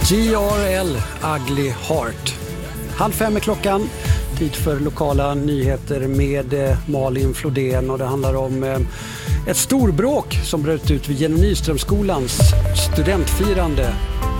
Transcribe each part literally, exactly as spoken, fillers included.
G R L, Ugly Heart. Halv fem är klockan, tid för lokala nyheter med Malin Flodén, och det handlar om ett storbråk som bröt ut vid Jenny Nyströmskolans studentfirande.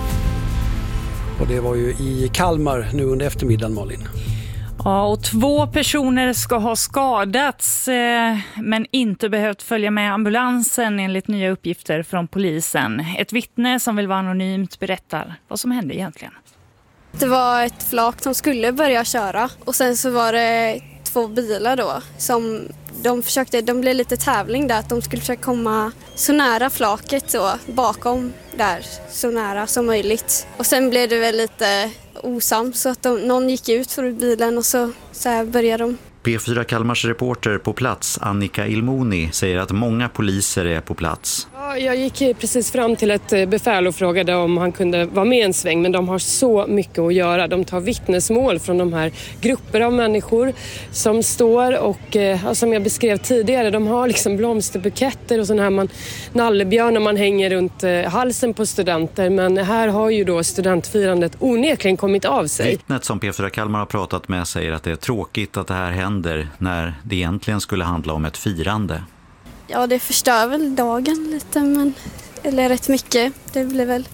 Och det var ju i Kalmar nu under eftermiddagen, Malin. Ja, och två personer ska ha skadats eh, men inte behövt följa med ambulansen enligt nya uppgifter från polisen. Ett vittne som vill vara anonymt berättar vad som hände egentligen. Det var ett flak som skulle börja köra, och sen så var det två bilar då som de försökte, de blev lite tävling där att de skulle försöka komma så nära flaket så bakom där, så nära som möjligt. Och sen blev det väl lite osams så att de, någon gick ut från bilen och så, så här började de. P fyra Kalmars reporter på plats, Annika Ilmoni, säger att många poliser är på plats. Ja, jag gick precis fram till ett befäl och frågade om han kunde vara med en sväng, men de har så mycket att göra. De tar vittnesmål från de här grupper av människor som står och, ja, som jag beskrev tidigare, de har liksom blomsterbuketter och sån här man, nallebjörnar man hänger runt halsen på studenter. Men här har ju då studentfirandet onekligen kommit av sig. Vittnet som P fyra Kalmar har pratat med säger att det är tråkigt att det här händer när det egentligen skulle handla om ett firande. Ja, det förstör väl dagen lite, men eller rätt mycket. Det blir väl.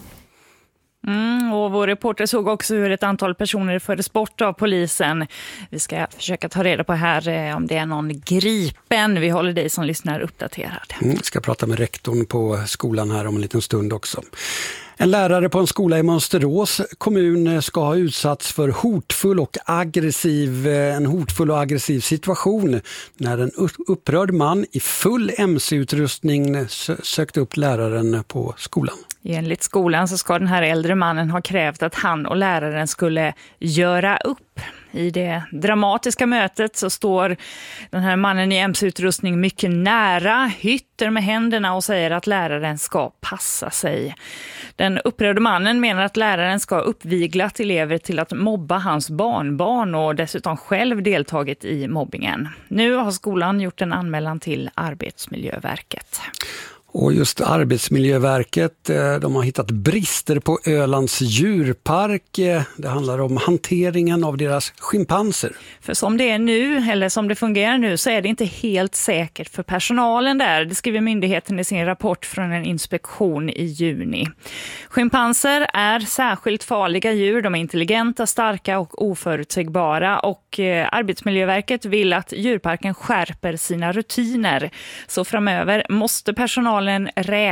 Mm, och vår reporter såg också hur ett antal personer fördes bort av polisen. Vi ska försöka ta reda på här eh, om det är någon gripen. Vi håller dig som lyssnar uppdaterad. Mm, ska prata med rektorn på skolan här om en liten stund också. En lärare på en skola i Mönsterås kommun ska ha utsatts för hotfull och aggressiv, en hotfull och aggressiv situation när en upprörd man i full M C-utrustning sökte upp läraren på skolan. Enligt skolan så ska den här äldre mannen ha krävt att han och läraren skulle göra upp. I det dramatiska mötet så står den här mannen i M C-utrustning mycket nära, hytter med händerna och säger att läraren ska passa sig. Den upprörde mannen menar att läraren ska ha uppviglat elever till att mobba hans barnbarn och dessutom själv deltagit i mobbingen. Nu har skolan gjort en anmälan till Arbetsmiljöverket. Och just Arbetsmiljöverket, de har hittat brister på Ölands djurpark. Det handlar om hanteringen av deras schimpanser. För som det är nu, eller som det fungerar nu, så är det inte helt säkert för personalen där. Det skriver myndigheten i sin rapport från en inspektion i juni. Schimpanser är särskilt farliga djur. De är intelligenta, starka och oförutsägbara. Och eh, Arbetsmiljöverket vill att djurparken skärper sina rutiner. Så framöver måste personalen räkna